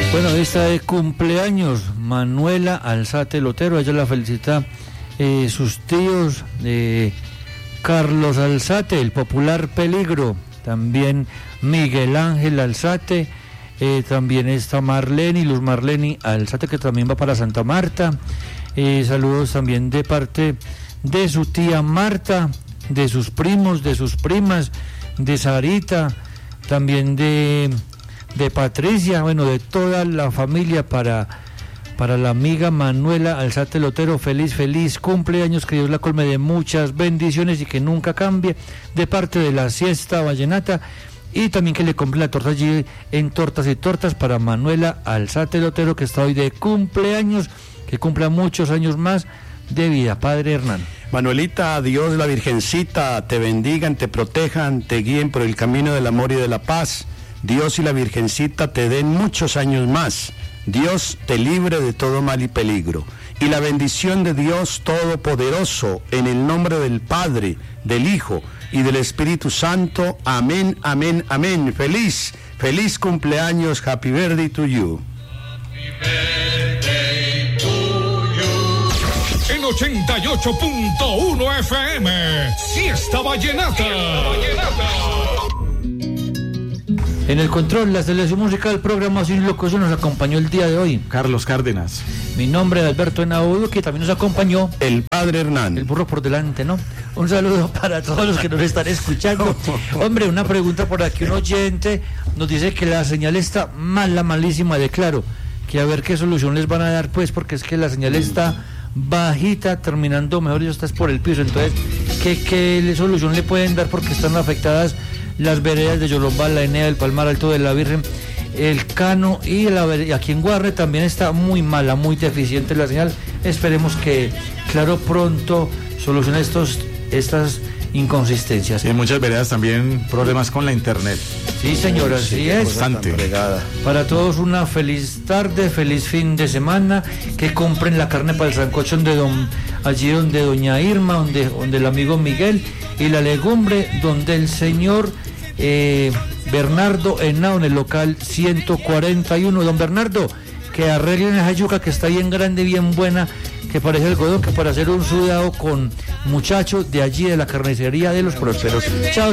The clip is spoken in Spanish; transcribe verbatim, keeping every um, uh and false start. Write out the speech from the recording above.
Bueno, esta de cumpleaños, Manuela Alzate Lotero, ella la felicita eh, sus tíos, eh, Carlos Alzate, el popular Peligro, también Miguel Ángel Alzate, eh, también está Marleni, Luz Marleni Alzate, que también va para Santa Marta, eh, saludos también de parte de su tía Marta, de sus primos, de sus primas, de Sarita, también de... de Patricia, bueno, de toda la familia para, para la amiga Manuela Alzate Lotero. Feliz, feliz cumpleaños, que Dios la colme de muchas bendiciones y que nunca cambie, de parte de la Siesta Vallenata, y también que le compre la torta allí en Tortas y Tortas para Manuela Alzate Lotero, que está hoy de cumpleaños, que cumpla muchos años más de vida. Padre Hernán. Manuelita, Dios, la Virgencita, te bendigan, te protejan, te guíen por el camino del amor y de la paz. Dios y la Virgencita te den muchos años más. Dios te libre de todo mal y peligro. Y la bendición de Dios Todopoderoso, en el nombre del Padre, del Hijo y del Espíritu Santo. Amén, amén, amén. Feliz, feliz cumpleaños. Happy birthday to you. Happy birthday to you. En ochenta y ocho punto uno F M, Siesta Vallenata. Siesta Vallenata. En el control, la selección musical, programación y locución nos acompañó el día de hoy Carlos Cárdenas. Mi nombre es Alberto Henao, que también nos acompañó el Padre Hernán. El burro por delante, ¿no? Un saludo para todos los que nos están escuchando. Hombre, una pregunta por aquí, un oyente nos dice que la señal está mala, malísima de Claro, que a ver qué solución les van a dar, pues, porque es que la señal está bajita, terminando, mejor dicho, estás por el piso. Entonces, ¿qué, qué solución le pueden dar? Porque están afectadas las veredas de Yolombá, la Enea, el Palmar Alto de la Virgen, el Cano y la vereda. Aquí en Guarre también está muy mala, muy deficiente la señal. Esperemos que Claro pronto solucione estos, estas inconsistencias. Y en muchas veredas también problemas con la internet. Sí, señora, así sí, es. Bastante. Para todos una feliz tarde, feliz fin de semana, que compren la carne para el sancocho donde don, allí donde doña Irma, donde, donde el amigo Miguel, y la legumbre donde el señor eh, Bernardo Henao, en el local ciento cuarenta y uno. Don Bernardo, que arreglen esa yuca que está bien grande, bien buena, que parece algodón, que para hacer un sudado con muchachos de allí de la carnicería de los Prósperos. Chao.